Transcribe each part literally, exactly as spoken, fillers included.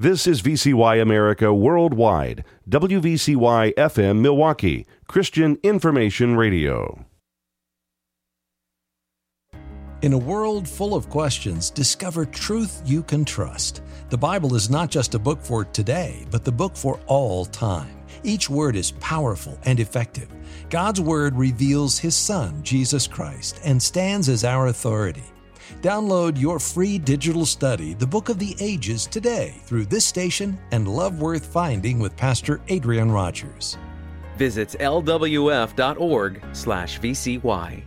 This is V C Y America Worldwide, W V C Y F M Milwaukee, Christian Information Radio. In a world full of questions, discover truth you can trust. The Bible is not just a book for today, but the book for all time. Each word is powerful and effective. God's Word reveals His Son, Jesus Christ, and stands as our authority. Download your free digital study, The Book of the Ages, today through this station and Love Worth Finding with Pastor Adrian Rogers. Visit L W F dot org slash V C Y.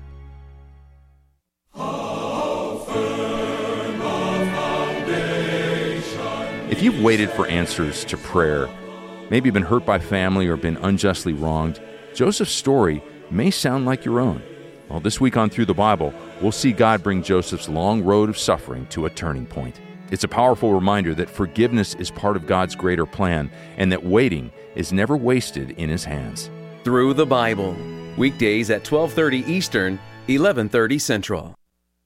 If you've waited for answers to prayer, maybe been hurt by family or been unjustly wronged, Joseph's story may sound like your own. Well, this week on Through the Bible, we'll see God bring Joseph's long road of suffering to a turning point. It's a powerful reminder that forgiveness is part of God's greater plan and that waiting is never wasted in His hands. Through the Bible, weekdays at twelve thirty Eastern, eleven thirty Central.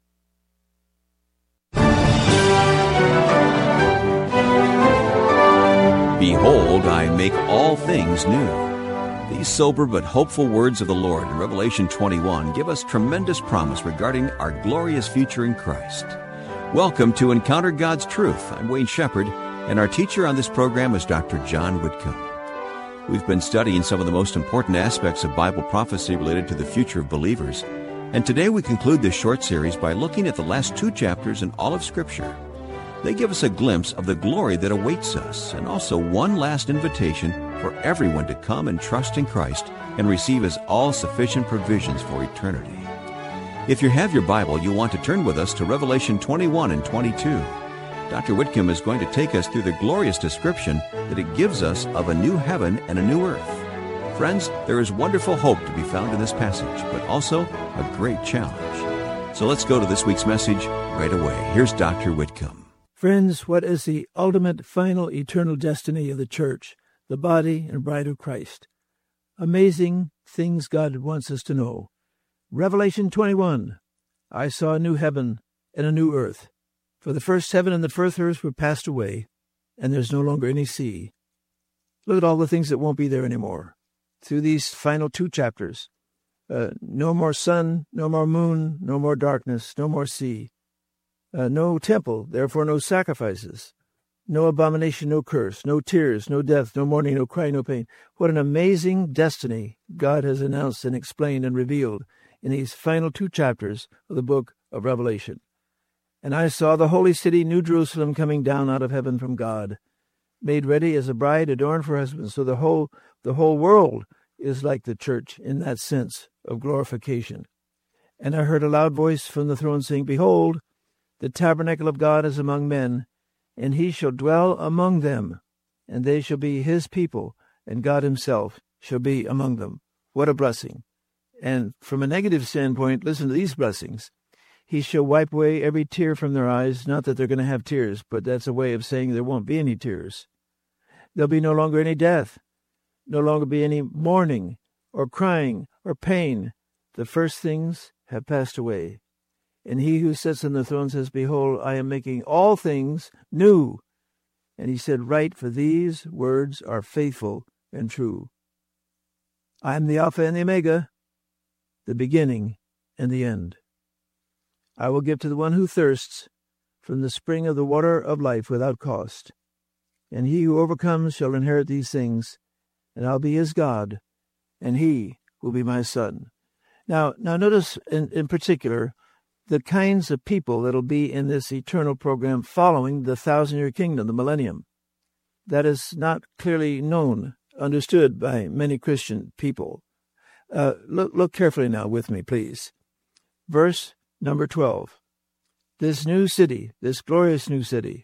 Behold, I make all things new. These sober but hopeful words of the Lord in Revelation twenty-one give us tremendous promise regarding our glorious future in Christ. Welcome to Encounter God's Truth. I'm Wayne Shepherd, and our teacher on this program is Doctor John Whitcomb. We've been studying some of the most important aspects of Bible prophecy related to the future of believers, and today we conclude this short series by looking at the last two chapters in all of Scripture. They give us a glimpse of the glory that awaits us, and also one last invitation for everyone to come and trust in Christ and receive His all-sufficient provisions for eternity. If you have your Bible, you want to turn with us to Revelation twenty-one and twenty-two. Doctor Whitcomb is going to take us through the glorious description that it gives us of a new heaven and a new earth. Friends, there is wonderful hope to be found in this passage, but also a great challenge. So let's go to this week's message right away. Here's Doctor Whitcomb. Friends, what is the ultimate, final, eternal destiny of the church, the body and bride of Christ? Amazing things God wants us to know. Revelation twenty-one, I saw a new heaven and a new earth. For the first heaven and the first earth were passed away, and there's no longer any sea. Look at all the things that won't be there anymore. Through these final two chapters, uh, no more sun, no more moon, no more darkness, no more sea. Uh, no temple, therefore no sacrifices. No abomination, no curse, no tears, no death, no mourning, no crying, no pain. What an amazing destiny God has announced and explained and revealed in these final two chapters of the book of Revelation. And I saw the holy city, New Jerusalem, coming down out of heaven from God, made ready as a bride adorned for her husband. So the whole, the whole world is like the church in that sense of glorification. And I heard a loud voice from the throne saying, Behold, the tabernacle of God is among men, and He shall dwell among them, and they shall be His people, and God Himself shall be among them. What a blessing. And from a negative standpoint, listen to these blessings. He shall wipe away every tear from their eyes. Not that they're going to have tears, but that's a way of saying there won't be any tears. There'll be no longer any death, no longer be any mourning, or crying, or pain. The first things have passed away. And He who sits on the throne says, Behold, I am making all things new. And He said, Write, for these words are faithful and true. I am the Alpha and the Omega, the beginning and the end. I will give to the one who thirsts from the spring of the water of life without cost. And he who overcomes shall inherit these things, and I'll be his God, and he will be my son. Now, now notice in, in particular the kinds of people that'll be in this eternal program following the thousand-year kingdom, the millennium. That is not clearly known, understood by many Christian people. Uh, look, look carefully now with me, please. Verse number twelve. This new city, this glorious new city,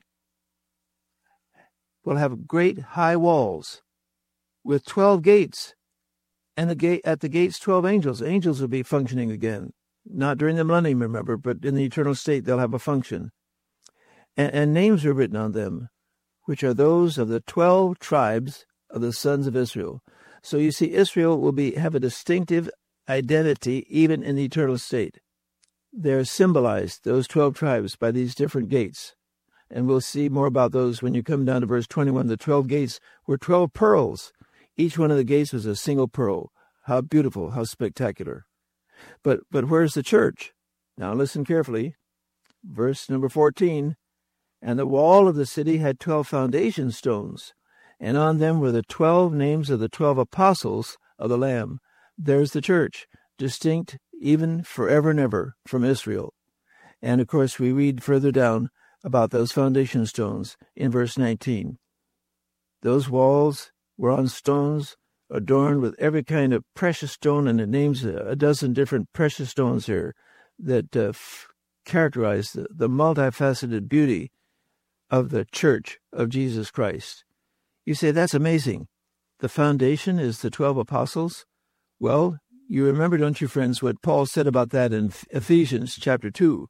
will have great high walls with twelve gates, and the gate at the gates twelve angels. Angels will be functioning again. Not during the millennium, remember, but in the eternal state they'll have a function. And, and names are written on them, which are those of the twelve tribes of the sons of Israel. So you see, Israel will be have a distinctive identity even in the eternal state. They're symbolized, those twelve tribes, by these different gates. And we'll see more about those when you come down to verse twenty-one. The twelve gates were twelve pearls. Each one of the gates was a single pearl. How beautiful, how spectacular. But but where's the church? Now listen carefully. Verse number fourteen. And the wall of the city had twelve foundation stones, and on them were the twelve names of the twelve apostles of the Lamb. There's the church, distinct even forever and ever from Israel. And of course we read further down about those foundation stones in verse nineteen. Those walls were on stones adorned with every kind of precious stone, and it names a dozen different precious stones here that uh, f- characterize the, the multifaceted beauty of the church of Jesus Christ. You say, that's amazing. The foundation is the twelve apostles? Well, you remember, don't you, friends, what Paul said about that in Ephesians chapter two.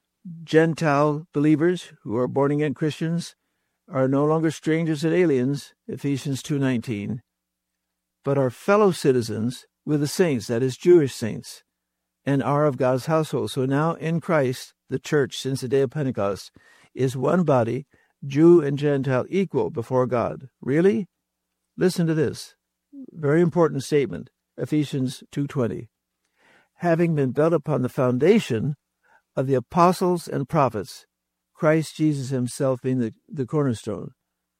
Gentile believers who are born-again Christians are no longer strangers and aliens, Ephesians two nineteen, but are fellow citizens with the saints, that is, Jewish saints, and are of God's household. So now in Christ, the church, since the day of Pentecost, is one body, Jew and Gentile equal before God. Really? Listen to this. Very important statement, Ephesians two twenty. Having been built upon the foundation of the apostles and prophets, Christ Jesus himself being the, the cornerstone,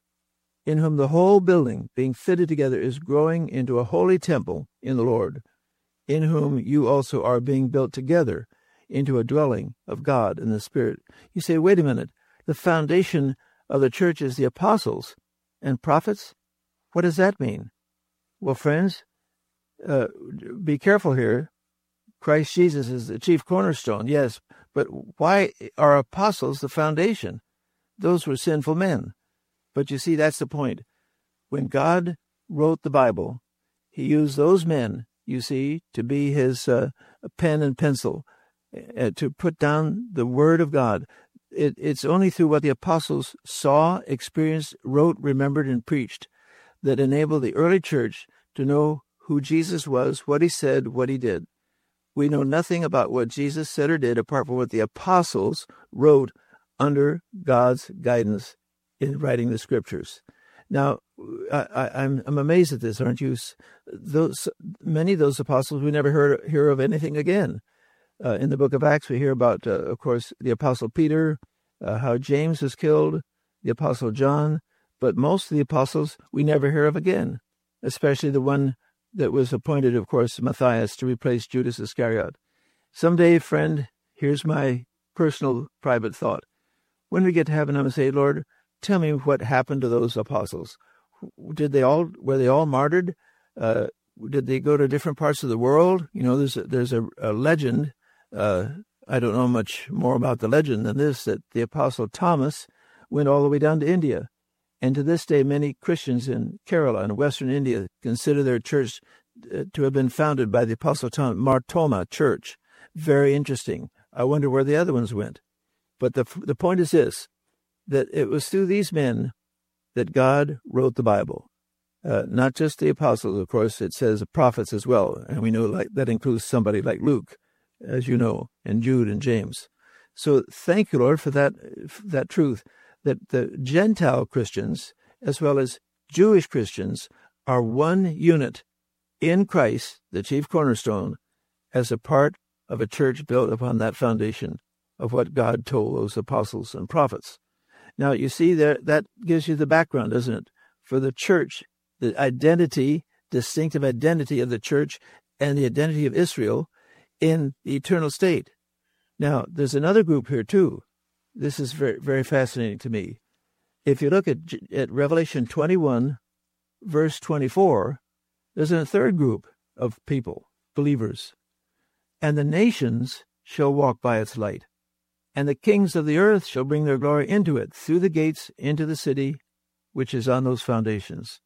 in whom the whole building, being fitted together, is growing into a holy temple in the Lord, in whom you also are being built together into a dwelling of God in the Spirit. You say, wait a minute, the foundation of the church is the apostles and prophets? What does that mean? Well, friends, uh, be careful here. Christ Jesus is the chief cornerstone, yes, but why are apostles the foundation? Those were sinful men. But you see, that's the point. When God wrote the Bible, he used those men, you see, to be his uh, pen and pencil, uh, to put down the Word of God. It, it's only through what the apostles saw, experienced, wrote, remembered, and preached that enabled the early church to know who Jesus was, what he said, what he did. We know nothing about what Jesus said or did apart from what the apostles wrote under God's guidance in writing the scriptures. Now, I, I, I'm I'm amazed at this, aren't you? Those many of those apostles we never heard hear of anything again. Uh, in the book of Acts, we hear about, uh, of course, the apostle Peter, uh, how James was killed, the apostle John, but most of the apostles we never hear of again, especially the one that was appointed, of course, Matthias, to replace Judas Iscariot. Someday, friend, here's my personal private thought. When we get to heaven, I'm going to say, Lord, tell me what happened to those apostles. Did they all, were they all martyred? Uh, did they go to different parts of the world? You know, there's a, there's a, a legend. Uh, I don't know much more about the legend than this, that the apostle Thomas went all the way down to India. And to this day, many Christians in Kerala and Western India consider their church to have been founded by the apostle Thomas, Mar Thoma Church. Very interesting. I wonder where the other ones went. But the the point is this, that it was through these men that God wrote the Bible. Uh, not just the apostles, of course, it says prophets as well. And we know like that includes somebody like Luke, as you know, and Jude and James. So thank you, Lord, for that for that truth, that the Gentile Christians, as well as Jewish Christians, are one unit in Christ, the chief cornerstone, as a part of a church built upon that foundation of what God told those apostles and prophets. Now, you see, there that gives you the background, doesn't it, for the church, the identity, distinctive identity of the church and the identity of Israel in the eternal state. Now, there's another group here, too. This is very, very fascinating to me. If you look at, at Revelation twenty-one, verse twenty-four, there's a third group of people, believers. And the nations shall walk by its light, and the kings of the earth shall bring their glory into it, through the gates into the city, which is on those foundations.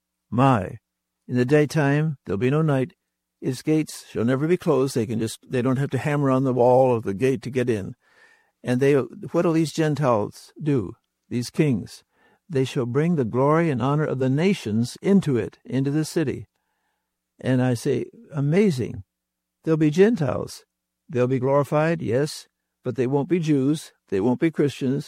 My, in the daytime there'll be no night. Its gates shall never be closed. They can just, they don't have to hammer on the wall of the gate to get in. And they, what will these Gentiles do? These kings, they shall bring the glory and honor of the nations into it, into the city. And I say, amazing. There'll be Gentiles. They'll be glorified, yes, but they won't be Jews. They won't be Christians.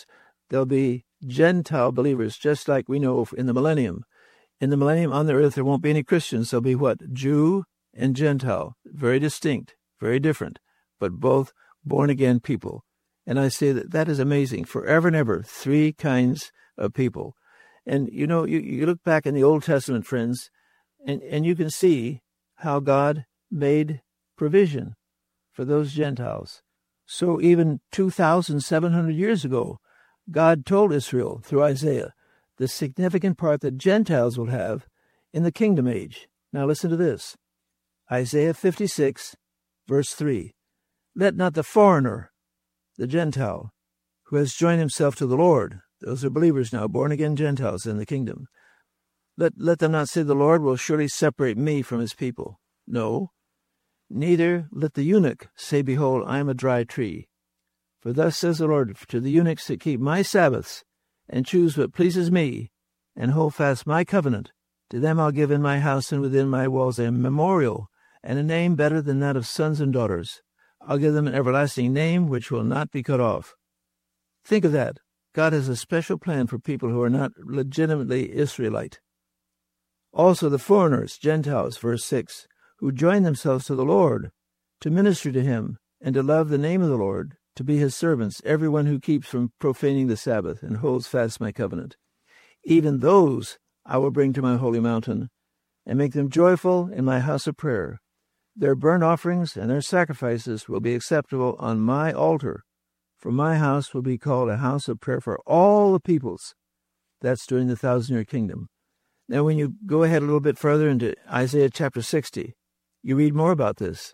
There'll be Gentile believers, just like we know in the millennium. In the millennium on the earth, there won't be any Christians. There'll be what? Jew and Gentile. Very distinct, very different, but both born-again people. And I say that that is amazing. Forever and ever, three kinds of people. And, you know, you, you look back in the Old Testament, friends, and, and you can see how God made provision for those Gentiles. So even two thousand seven hundred years ago, God told Israel through Isaiah the significant part that Gentiles will have in the kingdom age. Now listen to this. Isaiah fifty-six, verse three. Let not the foreigner, the Gentile, who has joined himself to the Lord, those are believers now, born-again Gentiles in the kingdom, let, let them not say, the Lord will surely separate me from his people. No. Neither let the eunuch say, behold, I am a dry tree. For thus says the Lord, to the eunuchs that keep my Sabbaths, and choose what pleases me, and hold fast my covenant, to them I'll give in my house and within my walls a memorial, and a name better than that of sons and daughters. I'll give them an everlasting name which will not be cut off. Think of that. God has a special plan for people who are not legitimately Israelite. Also the foreigners, Gentiles, verse six, who join themselves to the Lord, to minister to him, and to love the name of the Lord, to be his servants, everyone who keeps from profaning the Sabbath and holds fast my covenant. Even those I will bring to my holy mountain, and make them joyful in my house of prayer. Their burnt offerings and their sacrifices will be acceptable on my altar, for my house will be called a house of prayer for all the peoples. That's during the thousand-year kingdom. Now, when you go ahead a little bit further into Isaiah chapter sixty, you read more about this.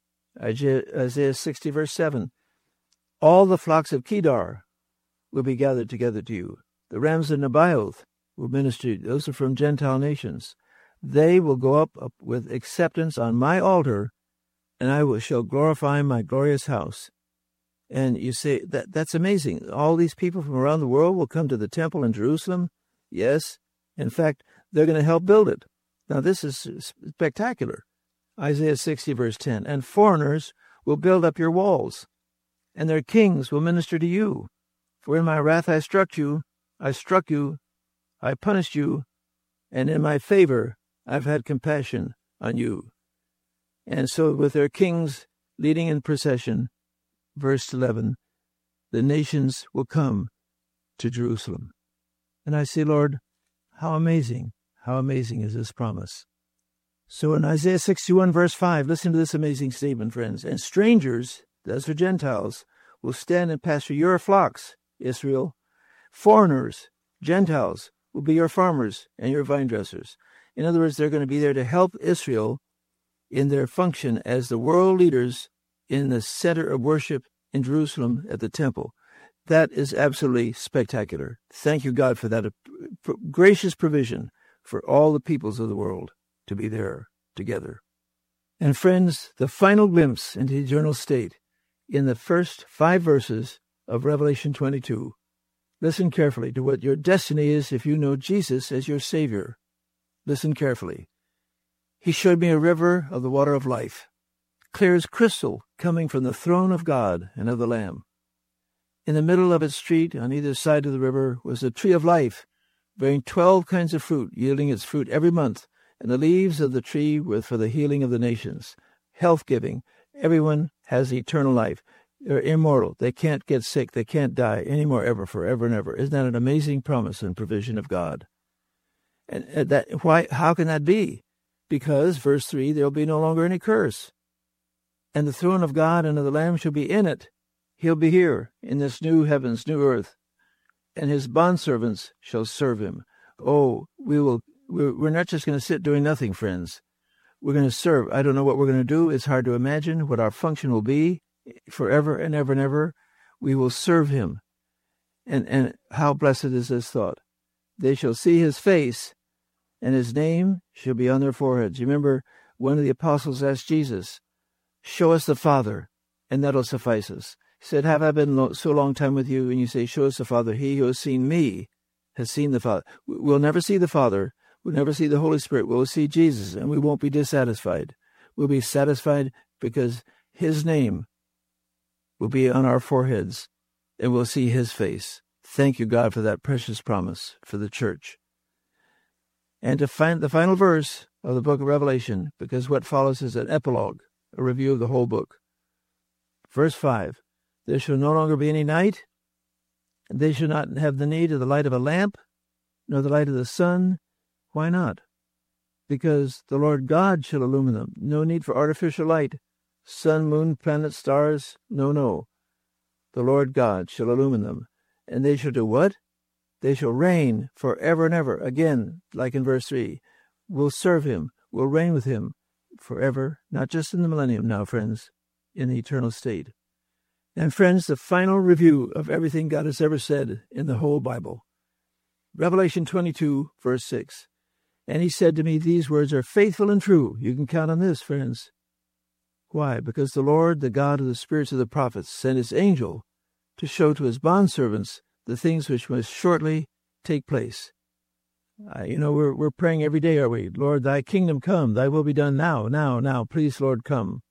Isaiah sixty, verse seven. All the flocks of Kedar will be gathered together to you. The rams of Nebaioth will minister. Those are from Gentile nations. They will go up, up with acceptance on my altar, and I will shall glorify my glorious house. And you say, that that's amazing. All these people from around the world will come to the temple in Jerusalem? Yes. In fact, they're going to help build it. Now, this is spectacular. Isaiah sixty, verse ten. And foreigners will build up your walls, and their kings will minister to you. For in my wrath I struck you, I struck you, I punished you, and in my favor I've had compassion on you. And so with their kings leading in procession, verse eleven, the nations will come to Jerusalem. And I say, Lord, how amazing, how amazing is this promise. So in Isaiah sixty-one, verse five, listen to this amazing statement, friends. And strangers, those are Gentiles, will stand and pasture your flocks, Israel. Foreigners, Gentiles, will be your farmers and your vine dressers. In other words, they're going to be there to help Israel in their function as the world leaders in the center of worship in Jerusalem at the temple. That is absolutely spectacular. Thank you, God, for that uh, gracious provision for all the peoples of the world to be there together. And friends, the final glimpse into the eternal state in the first five verses of Revelation twenty-two. Listen carefully to what your destiny is if you know Jesus as your Savior. Listen carefully. He showed me a river of the water of life, clear as crystal, coming from the throne of God and of the Lamb. In the middle of its street, on either side of the river, was a tree of life, bearing twelve kinds of fruit, yielding its fruit every month, and the leaves of the tree were for the healing of the nations, health-giving. Everyone has eternal life. They're immortal. They can't get sick. They can't die anymore, ever, forever and ever. Isn't that an amazing promise and provision of God? And that why? How can that be? Because, verse three, there will be no longer any curse. And the throne of God and of the Lamb shall be in it. He'll be here in this new heavens, new earth, and his bondservants shall serve him. Oh, we will. We're, we're not just going to sit doing nothing, friends. We're going to serve. I don't know what we're going to do. It's hard to imagine what our function will be forever and ever and ever. We will serve him. And, and how blessed is this thought. They shall see his face, and his name shall be on their foreheads. You remember one of the apostles asked Jesus, show us the Father, and that'll suffice us. He said, have I been lo- so long time with you? And you say, show us the Father. He who has seen me has seen the Father. We'll never see the Father. We'll never see the Holy Spirit. We'll see Jesus, and we won't be dissatisfied. We'll be satisfied because his name will be on our foreheads, and we'll see his face. Thank you, God, for that precious promise for the church. And to find the final verse of the book of Revelation, because what follows is an epilogue, a review of the whole book. Verse five, there shall no longer be any night, and they shall not have the need of the light of a lamp, nor the light of the sun. Why not? Because the Lord God shall illumine them. No need for artificial light. Sun, moon, planets, stars. No, no. The Lord God shall illumine them. And they shall do what? They shall reign forever and ever. Again, like in verse three, we'll serve him. We'll reign with him forever, not just in the millennium now, friends, in the eternal state. And friends, the final review of everything God has ever said in the whole Bible. Revelation twenty-two, verse six. And he said to me, these words are faithful and true. You can count on this, friends. Why? Because the Lord, the God of the spirits of the prophets, sent his angel to show to his bondservants the things which must shortly take place. Uh, you know, we're we're praying every day, are we? Lord, thy kingdom come, thy will be done now, now, now. Please, Lord, come.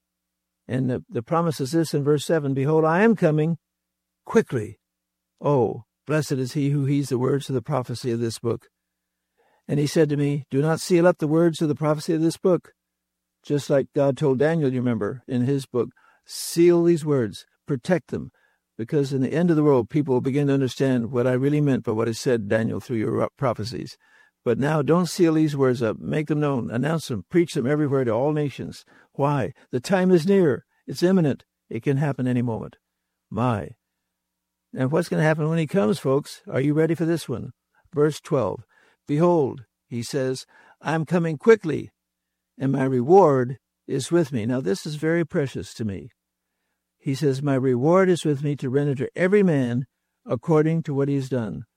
And the, the promise is this in verse seven, behold, I am coming quickly. Oh, blessed is he who heeds the words of the prophecy of this book. And he said to me, do not seal up the words of the prophecy of this book. Just like God told Daniel, you remember, in his book, seal these words, protect them, because in the end of the world, people will begin to understand what I really meant by what I said, Daniel, through your prophecies. But now don't seal these words up. Make them known. Announce them. Preach them everywhere to all nations. Why? The time is near. It's imminent. It can happen any moment. My. And what's going to happen when he comes, folks? Are you ready for this one? Verse twelve. Behold, he says, I'm coming quickly, and my reward is with me. Now, this is very precious to me. He says, my reward is with me to render to every man according to what he's done.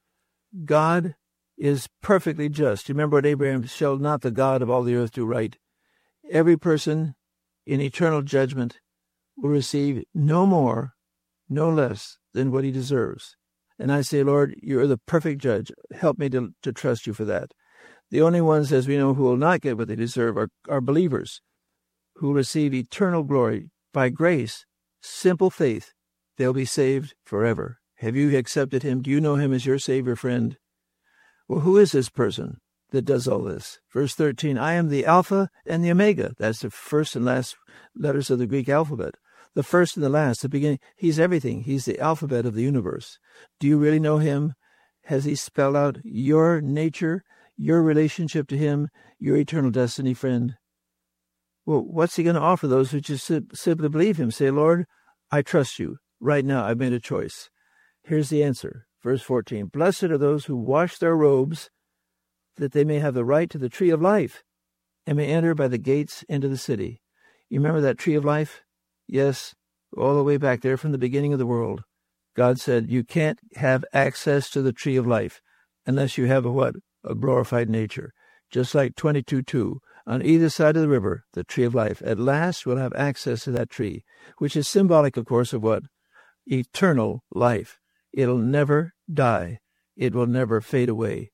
God is perfectly just. Remember what Abraham, shall not the God of all the earth do right? Every person in eternal judgment will receive no more, no less than what he deserves. And I say, Lord, you're the perfect judge. Help me to, to trust you for that. The only ones, as we know, who will not get what they deserve are, are believers who will receive eternal glory by grace, simple faith. They'll be saved forever. Have you accepted him? Do you know him as your Savior, friend? Well, who is this person that does all this? Verse thirteen, I am the Alpha and the Omega. That's the first and last letters of the Greek alphabet. The first and the last, the beginning. He's everything. He's the alphabet of the universe. Do you really know him? Has he spelled out your nature, your relationship to him, your eternal destiny, friend? Well, what's he going to offer those who just simply believe him? Say, Lord, I trust you. Right now, I've made a choice. Here's the answer. Verse fourteen, blessed are those who wash their robes, that they may have the right to the tree of life, and may enter by the gates into the city. You remember that tree of life? Yes, all the way back there from the beginning of the world. God said, you can't have access to the tree of life unless you have a what? A glorified nature. Just like twenty-two two, on either side of the river, the tree of life. At last we'll have access to that tree, which is symbolic, of course, of what? Eternal life. It'll never die. It will never fade away.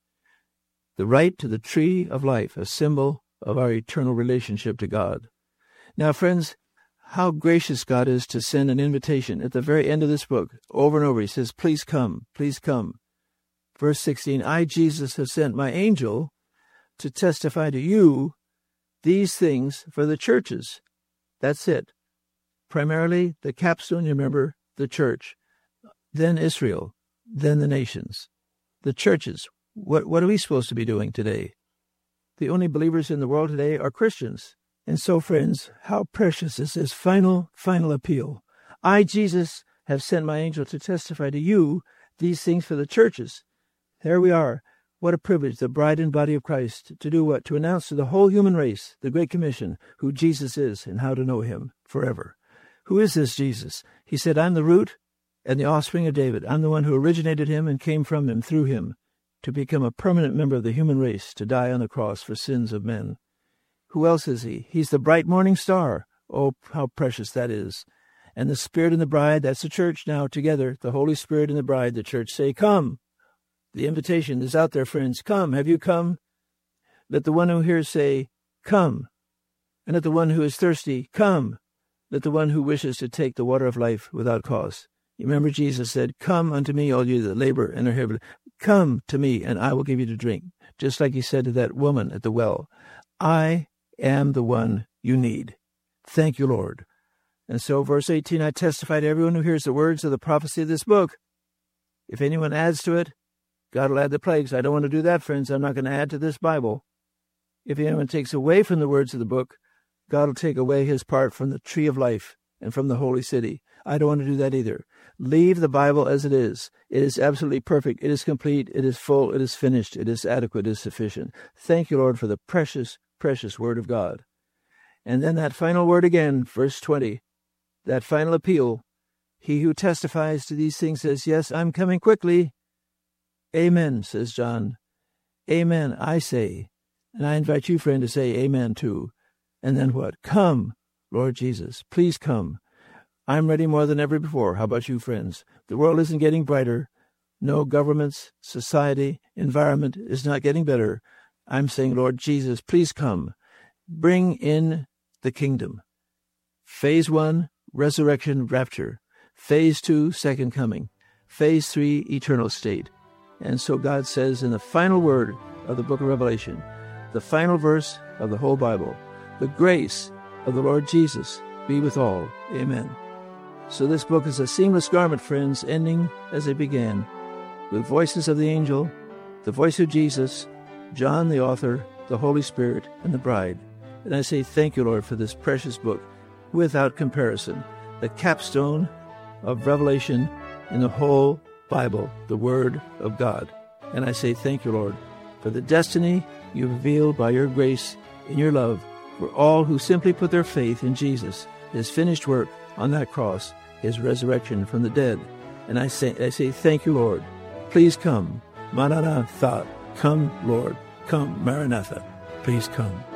The right to the tree of life, a symbol of our eternal relationship to God. Now, friends, how gracious God is to send an invitation at the very end of this book. Over and over, he says, please come, please come. Verse sixteen, I, Jesus, have sent my angel to testify to you these things for the churches. That's it. Primarily, the capstone, you remember, the church. Then Israel, then the nations. The churches. What, what are we supposed to be doing today? The only believers in the world today are Christians. And so, friends, how precious is this final, final appeal. I, Jesus, have sent my angel to testify to you these things for the churches. There we are. What a privilege, the bride and body of Christ, to do what? To announce to the whole human race, the Great Commission, who Jesus is and how to know him forever. Who is this Jesus? He said, I'm the root and the offspring of David. I'm the one who originated him and came from him through him to become a permanent member of the human race, to die on the cross for sins of men. Who else is he? He's the bright morning star. Oh, how precious that is. And the Spirit and the bride, that's the church now together. The Holy Spirit and the bride, the church say, come. The invitation is out there, friends. Come. Have you come? Let the one who hears say, come. And let the one who is thirsty, come. Let the one who wishes to take the water of life without cost You remember Jesus said, "Come unto me, all you that labor and are heavy. Come to me, and I will give you to drink." Just like he said to that woman at the well, "I am the one you need." Thank you, Lord. And so, verse eighteen, I testify to everyone who hears the words of the prophecy of this book. If anyone adds to it, God will add the plagues. I don't want to do that, friends. I'm not going to add to this Bible. If anyone takes away from the words of the book, God will take away his part from the tree of life and from the holy city. I don't want to do that either. Leave the Bible as it is. It is absolutely perfect. It is complete. It is full. It is finished. It is adequate. It is sufficient. Thank you, Lord, for the precious, precious word of God. And then that final word again, verse twenty, that final appeal. He who testifies to these things says, "Yes, I'm coming quickly." Amen, says John. Amen, I say. And I invite you, friend, to say amen too. And then what? Come, Lord Jesus. Please come. I'm ready more than ever before. How about you, friends? The world isn't getting brighter. No, governments, society, environment is not getting better. I'm saying, Lord Jesus, please come. Bring in the kingdom. Phase one, resurrection, rapture. Phase two, second coming. Phase three, eternal state. And so God says in the final word of the book of Revelation, the final verse of the whole Bible, the grace of the Lord Jesus be with all. Amen. So this book is a seamless garment, friends, ending as it began, with voices of the angel, the voice of Jesus, John the author, the Holy Spirit, and the bride. And I say thank you, Lord, for this precious book, without comparison, the capstone of revelation in the whole Bible, the Word of God. And I say thank you, Lord, for the destiny you revealed by your grace and your love for all who simply put their faith in Jesus, his finished work on that cross, his resurrection from the dead. And I say, I say thank you, Lord. Please come. Maranatha. Come, Lord. Come, Maranatha. Please come.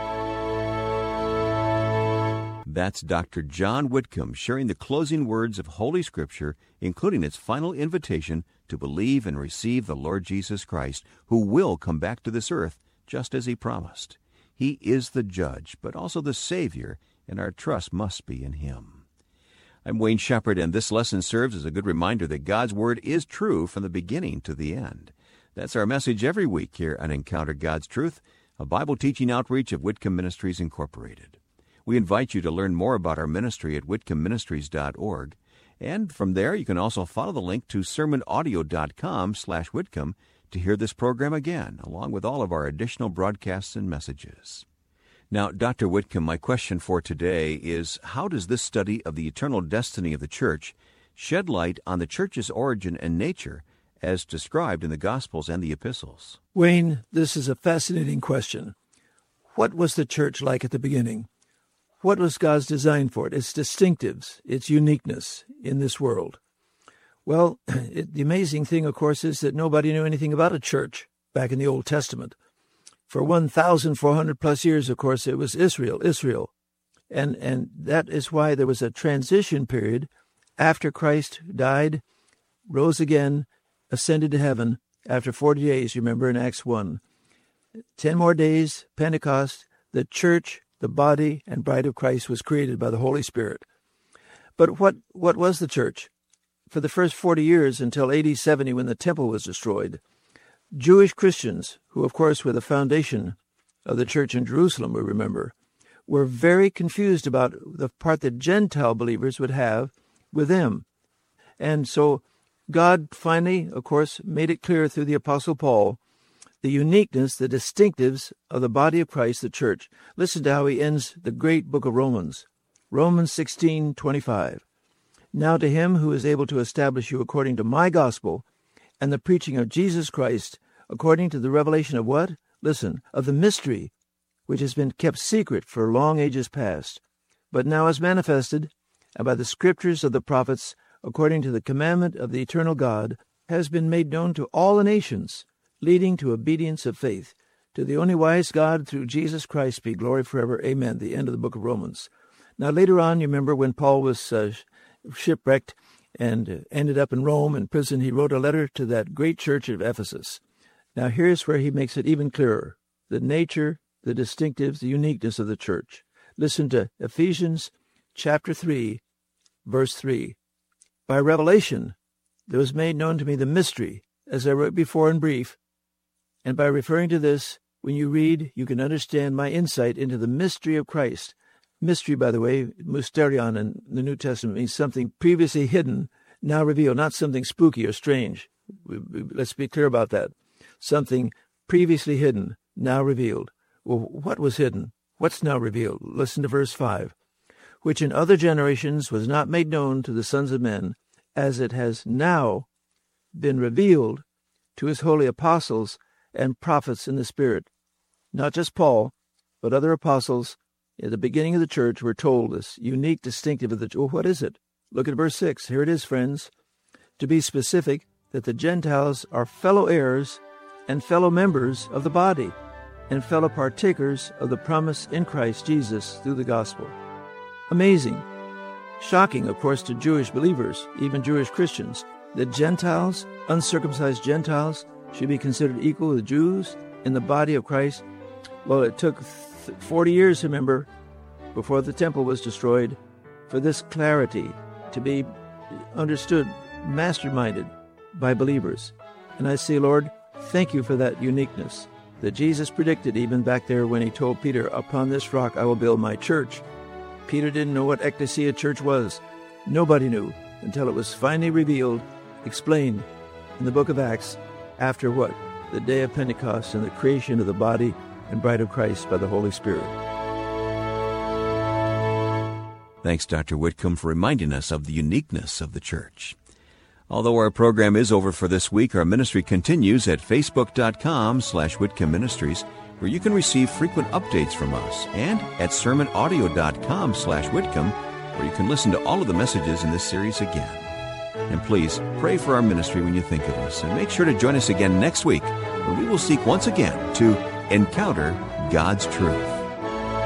That's Doctor John Whitcomb sharing the closing words of Holy Scripture, including its final invitation to believe and receive the Lord Jesus Christ, who will come back to this earth just as he promised. He is the judge, but also the Savior, and our trust must be in him. I'm Wayne Shepherd, and this lesson serves as a good reminder that God's Word is true from the beginning to the end. That's our message every week here on Encounter God's Truth, a Bible teaching outreach of Whitcomb Ministries, Incorporated. We invite you to learn more about our ministry at whitcomb ministries dot org, and from there you can also follow the link to sermon audio dot com slash Whitcomb to hear this program again, along with all of our additional broadcasts and messages. Now, Doctor Whitcomb, my question for today is, how does this study of the eternal destiny of the church shed light on the church's origin and nature as described in the Gospels and the Epistles? Wayne, this is a fascinating question. What was the church like at the beginning? What was God's design for it? Its distinctives, its uniqueness in this world. Well, it, the amazing thing, of course, is that nobody knew anything about a church back in the Old Testament. For one thousand four hundred plus years, of course, it was Israel, Israel. And, and that is why there was a transition period after Christ died, rose again, ascended to heaven after forty days, you remember in Acts one. Ten more days, Pentecost, the church, the body and bride of Christ was created by the Holy Spirit. But what, what was the church? For the first forty years until A D seventy, when the temple was destroyed, Jewish Christians, who of course were the foundation of the church in Jerusalem, we remember, were very confused about the part that Gentile believers would have with them. And so God finally, of course, made it clear through the Apostle Paul the uniqueness, the distinctives of the body of Christ, the church. Listen to how he ends the great book of Romans. Romans sixteen twenty-five. Now to him who is able to establish you according to my gospel and the preaching of Jesus Christ, according to the revelation of what? Listen, of the mystery which has been kept secret for long ages past, but now is manifested, and by the scriptures of the prophets, according to the commandment of the eternal God, has been made known to all the nations, leading to obedience of faith. To the only wise God, through Jesus Christ, be glory forever. Amen. The end of the book of Romans. Now, later on, you remember when Paul was uh, shipwrecked and uh, ended up in Rome in prison, he wrote a letter to that great church of Ephesus. Now, here's where he makes it even clearer. The nature, the distinctives, the uniqueness of the church. Listen to Ephesians chapter three, verse three. By revelation, there was made known to me the mystery, as I wrote before in brief, and by referring to this, when you read, you can understand my insight into the mystery of Christ. Mystery, by the way, mysterion in the New Testament means something previously hidden, now revealed, not something spooky or strange. Let's be clear about that. Something previously hidden, now revealed. Well, what was hidden? What's now revealed? Listen to verse five. Which in other generations was not made known to the sons of men, as it has now been revealed to his holy apostles and prophets in the Spirit. Not just Paul, but other apostles at the beginning of the church were told this unique, distinctive of the church. Well, what is it? Look at verse six. Here it is, friends. To be specific, that the Gentiles are fellow heirs and fellow members of the body and fellow partakers of the promise in Christ Jesus through the gospel. Amazing. Shocking, of course, to Jewish believers, even Jewish Christians, that Gentiles, uncircumcised Gentiles, should be considered equal with Jews in the body of Christ. Well, it took forty years, remember, before the temple was destroyed, for this clarity to be understood, masterminded by believers. And I say, Lord, thank you for that uniqueness that Jesus predicted even back there when he told Peter, upon this rock I will build my church. Peter didn't know what ecclesia church was. Nobody knew until it was finally revealed, explained in the book of Acts, after what? The day of Pentecost and the creation of the body and bride of Christ by the Holy Spirit. Thanks, Doctor Whitcomb, for reminding us of the uniqueness of the church. Although our program is over for this week, our ministry continues at facebook.com slash Whitcomb Ministries, where you can receive frequent updates from us, and at sermonaudio.com slash Whitcomb, where you can listen to all of the messages in this series again. And please pray for our ministry when you think of us, and make sure to join us again next week when we will seek once again to encounter God's truth.